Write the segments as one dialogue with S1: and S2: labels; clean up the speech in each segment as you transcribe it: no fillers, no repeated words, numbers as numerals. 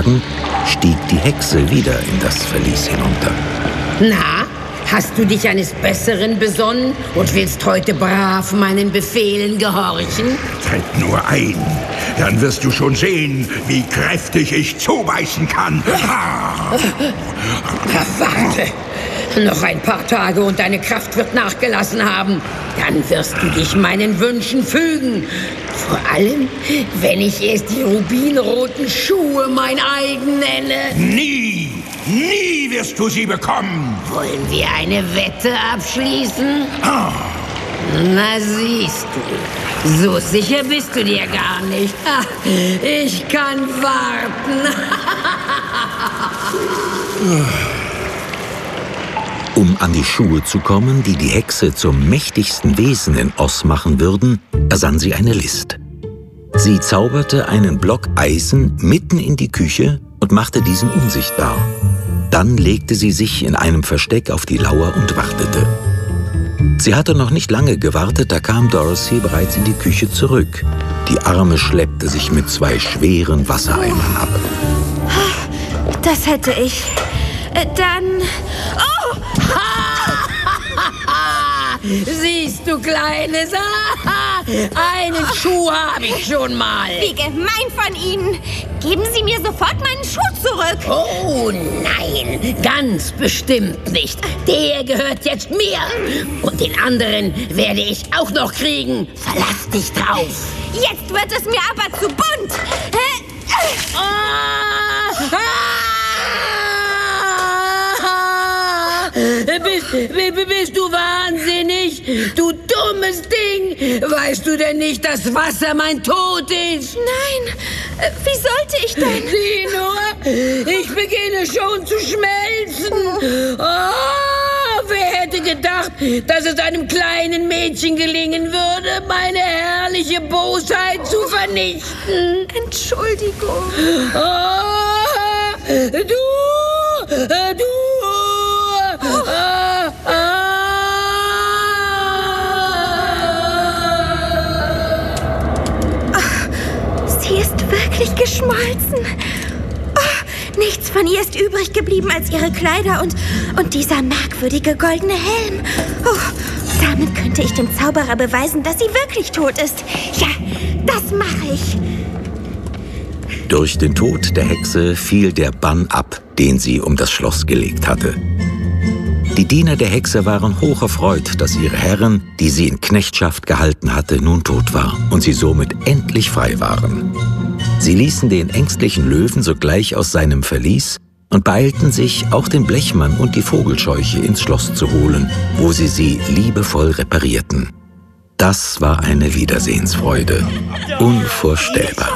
S1: Tagen stieg die Hexe wieder in das Verlies hinunter.
S2: Na, hast du dich eines Besseren besonnen und willst heute brav meinen Befehlen gehorchen?
S3: Tritt nur ein, dann wirst du schon sehen, wie kräftig ich zubeißen kann.
S2: Warte, noch ein paar Tage und deine Kraft wird nachgelassen haben. Dann wirst du dich meinen Wünschen fügen. Vor allem, wenn ich erst die rubinroten Schuhe mein eigen nenne.
S3: Nie wirst du sie bekommen.
S2: Wollen wir eine Wette abschließen? Na siehst du, so sicher bist du dir gar nicht. Ich kann warten.
S1: Um an die Schuhe zu kommen, die die Hexe zum mächtigsten Wesen in Oz machen würden, ersann sie eine List. Sie zauberte einen Block Eisen mitten in die Küche und machte diesen unsichtbar. Dann legte sie sich in einem Versteck auf die Lauer und wartete. Sie hatte noch nicht lange gewartet, da kam Dorothy bereits in die Küche zurück. Die Arme schleppte sich mit 2 schweren Wassereimern ab.
S4: Das hätte ich. Dann... Oh!
S2: Siehst du, Kleines? Einen Schuh habe ich schon mal.
S4: Wie gemein von Ihnen. Geben Sie mir sofort meinen Schuh zurück.
S2: Oh nein, ganz bestimmt nicht. Der gehört jetzt mir. Und den anderen werde ich auch noch kriegen. Verlass dich drauf.
S4: Jetzt wird es mir aber zu bunt.
S2: Bist du wahnsinnig? Du dummes Ding! Weißt du denn nicht, dass Wasser mein Tod ist?
S4: Nein, wie sollte ich denn?
S2: Sieh nur, ich beginne schon zu schmelzen. Oh, wer hätte gedacht, dass es einem kleinen Mädchen gelingen würde, meine herrliche Bosheit zu vernichten?
S4: Entschuldigung.
S2: Oh, du!
S4: Sie ist wirklich geschmolzen. Oh, nichts von ihr ist übrig geblieben als ihre Kleider und dieser merkwürdige goldene Helm. Oh, damit könnte ich dem Zauberer beweisen, dass sie wirklich tot ist. Ja, das mache ich.
S1: Durch den Tod der Hexe fiel der Bann ab, den sie um das Schloss gelegt hatte. Die Diener der Hexe waren hocherfreut, dass ihre Herrin, die sie in Knechtschaft gehalten hatte, nun tot war und sie somit endlich frei waren. Sie ließen den ängstlichen Löwen sogleich aus seinem Verlies und beeilten sich, auch den Blechmann und die Vogelscheuche ins Schloss zu holen, wo sie liebevoll reparierten. Das war eine Wiedersehensfreude. Unvorstellbar.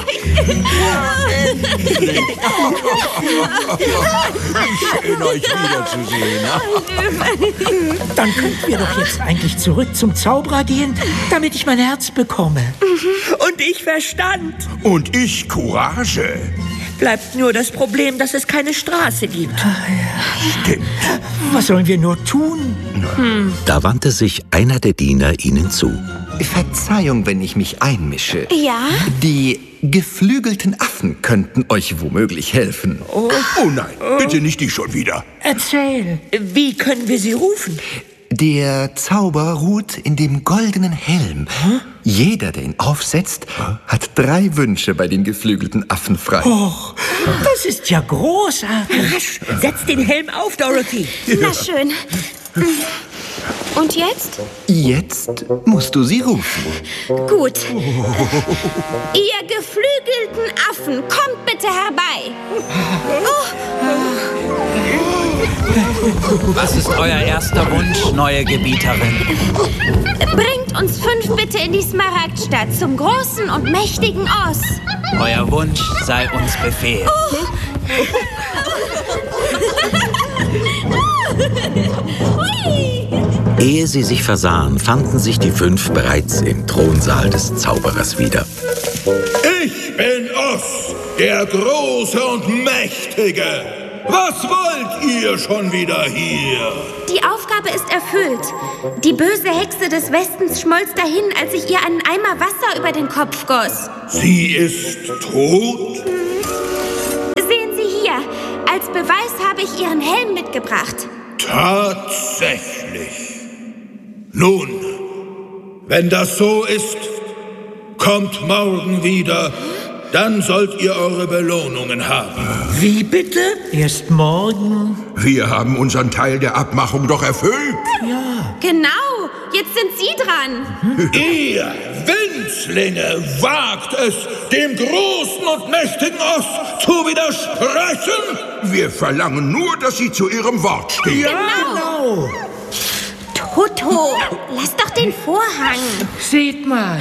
S3: Schön, euch wiederzusehen.
S5: Dann könnten wir doch jetzt eigentlich zurück zum Zauberer gehen, damit ich mein Herz bekomme.
S6: Und ich Verstand.
S3: Und ich Courage.
S6: Bleibt nur das Problem, dass es keine Straße gibt.
S3: Stimmt.
S5: Was sollen wir nur tun?
S1: Da wandte sich einer der Diener ihnen zu.
S7: Verzeihung, wenn ich mich einmische.
S4: Ja?
S7: Die geflügelten Affen könnten euch womöglich helfen.
S3: Oh nein, bitte nicht die schon wieder.
S5: Erzähl.
S6: Wie können wir sie rufen?
S7: Der Zauber ruht in dem goldenen Helm. Jeder, der ihn aufsetzt, hat 3 Wünsche bei den geflügelten Affen frei.
S5: Och, das ist ja großartig.
S6: Rasch, setz den Helm auf, Dorothy.
S4: Na schön. Und jetzt?
S7: Jetzt musst du sie rufen.
S4: Gut. Ihr geflügelten Affen, kommt bitte herbei.
S8: Was ist euer erster Wunsch, neue Gebieterin?
S4: Bringt uns 5 bitte in die Smaragdstadt zum großen und mächtigen Oz.
S8: Euer Wunsch sei uns Befehl.
S1: Ehe sie sich versahen, fanden sich die 5 bereits im Thronsaal des Zauberers wieder.
S3: Ich bin Oz, der Große und Mächtige. Was wollt ihr schon wieder hier?
S4: Die Aufgabe ist erfüllt. Die böse Hexe des Westens schmolz dahin, als ich ihr einen Eimer Wasser über den Kopf goss.
S3: Sie ist tot?
S4: Sehen Sie als Beweis habe ich Ihren Helm mitgebracht.
S3: Tatsächlich. Nun, wenn das so ist, kommt morgen wieder. Dann sollt ihr eure Belohnungen haben.
S5: Wie bitte? Erst morgen.
S9: Wir haben unseren Teil der Abmachung doch erfüllt.
S5: Ja.
S4: Genau, jetzt sind Sie dran.
S3: Ihr Winzlinge wagt es, dem großen und mächtigen Oss zu widersprechen?
S9: Wir verlangen nur, dass Sie zu Ihrem Wort stehen.
S5: Genau.
S4: Toto, lass doch den Vorhang.
S5: Seht mal.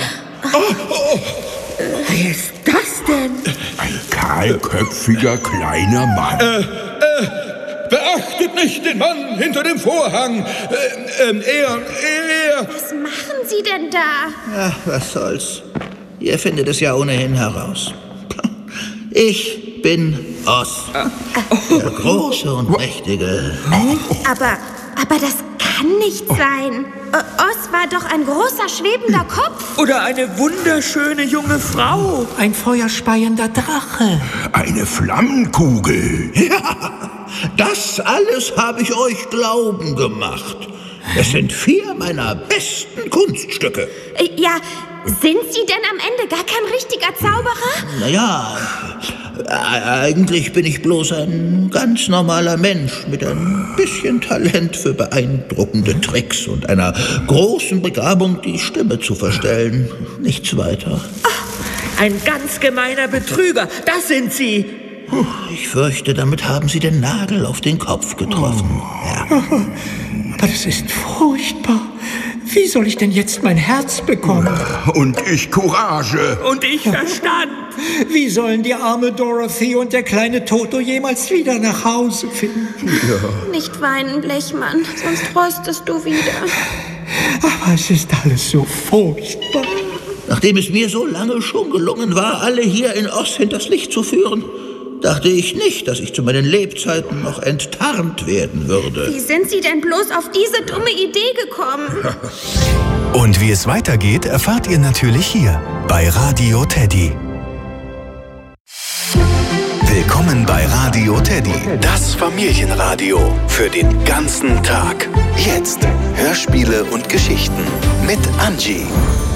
S5: Wer ist das denn?
S9: Ein kahlköpfiger kleiner Mann.
S3: Beachtet nicht den Mann hinter dem Vorhang.
S4: Was machen Sie denn da?
S10: Ach, was soll's. Ihr findet es ja ohnehin heraus. Ich bin Oz, der große und mächtige.
S4: Aber das kann nicht sein. Oz war doch ein großer, schwebender Kopf.
S6: Oder eine wunderschöne junge Frau.
S5: Ein feuerspeiender Drache.
S9: Eine Flammenkugel.
S10: Ja, das alles habe ich euch glauben gemacht. Es sind 4 meiner besten Kunststücke.
S4: Ja, sind Sie denn am Ende gar kein richtiger Zauberer?
S10: Naja, eigentlich bin ich bloß ein ganz normaler Mensch mit ein bisschen Talent für beeindruckende Tricks und einer großen Begabung, die Stimme zu verstellen. Nichts weiter.
S6: Ein ganz gemeiner Betrüger, das sind Sie.
S10: Ich fürchte, damit haben Sie den Nagel auf den Kopf getroffen. Ja.
S5: Aber das ist furchtbar. Wie soll ich denn jetzt mein Herz bekommen?
S9: Und ich Courage.
S6: Und ich Verstand.
S5: Wie sollen die arme Dorothy und der kleine Toto jemals wieder nach Hause finden?
S9: Ja.
S4: Nicht weinen, Blechmann, sonst rostest du wieder.
S5: Aber es ist alles so furchtbar.
S10: Nachdem es mir so lange schon gelungen war, alle hier in Oz hinters Licht zu führen, dachte ich nicht, dass ich zu meinen Lebzeiten noch enttarnt werden würde.
S4: Wie sind Sie denn bloß auf diese dumme Idee gekommen?
S11: Und wie es weitergeht, erfahrt ihr natürlich hier bei Radio Teddy. Willkommen bei Radio Teddy, das Familienradio für den ganzen Tag. Jetzt Hörspiele und Geschichten mit Angie.